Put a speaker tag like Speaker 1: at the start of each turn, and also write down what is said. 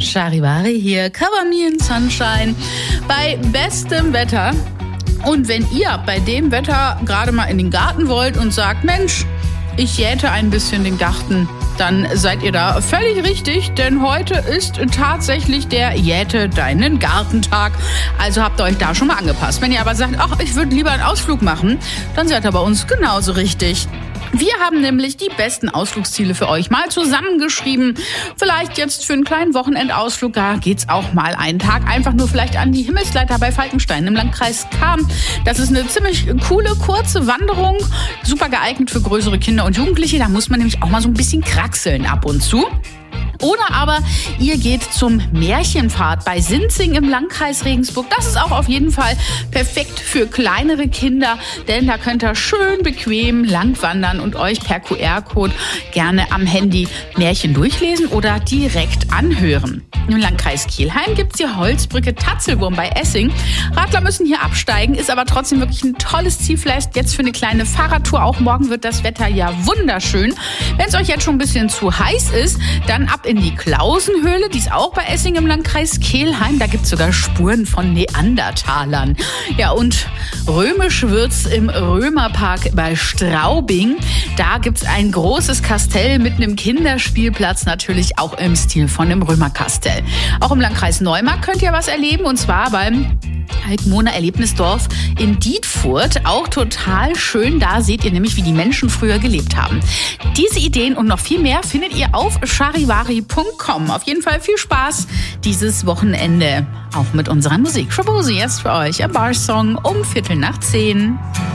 Speaker 1: Charivari hier, Cover Me in Sunshine, bei bestem Wetter. Und wenn ihr bei dem Wetter gerade mal in den Garten wollt und sagt, Mensch, ich jäte ein bisschen den Garten, dann seid ihr da völlig richtig, denn heute ist tatsächlich der Jäte deinen Gartentag. Also habt ihr euch da schon mal angepasst. Wenn ihr aber sagt, ach, ich würde lieber einen Ausflug machen, dann seid ihr bei uns genauso richtig. Wir haben nämlich die besten Ausflugsziele für euch mal zusammengeschrieben. Vielleicht jetzt für einen kleinen Wochenendausflug, da geht's auch mal einen Tag einfach nur vielleicht an die Himmelsleiter bei Falkenstein im Landkreis Cham. Das ist eine ziemlich coole, kurze Wanderung, super geeignet für größere Kinder und Jugendliche. Da muss man nämlich auch mal so ein bisschen kraxeln ab und zu. Oder aber ihr geht zum Märchenpfad bei Sinzing im Landkreis Regensburg. Das ist auch auf jeden Fall perfekt für kleinere Kinder, denn da könnt ihr schön bequem langwandern und euch per QR-Code gerne am Handy Märchen durchlesen oder direkt anhören. Im Landkreis Kelheim gibt's die Holzbrücke Tatzelwurm bei Essing. Radler müssen hier absteigen, ist aber trotzdem wirklich ein tolles Ziel. Vielleicht jetzt für eine kleine Fahrradtour. Auch morgen wird das Wetter ja wunderschön. Wenn es euch jetzt schon ein bisschen zu heiß ist, dann ab in die Klausenhöhle. Die ist auch bei Essing im Landkreis Kelheim. Da gibt's sogar Spuren von Neandertalern. Ja, und römisch wird's im Römerpark bei Straubing. Da gibt's ein großes Kastell mit einem Kinderspielplatz, natürlich auch im Stil von dem Römerkastell. Auch im Landkreis Neumarkt könnt ihr was erleben, und zwar beim Altmoner Erlebnisdorf in Dietfurt. Auch total schön. Da seht ihr nämlich, wie die Menschen früher gelebt haben. Diese Ideen und noch viel mehr findet ihr auf charivari.com. Auf jeden Fall viel Spaß dieses Wochenende. Auch mit unserer Musik. Shabozi jetzt für euch. Ein Bar-Song um 10:15.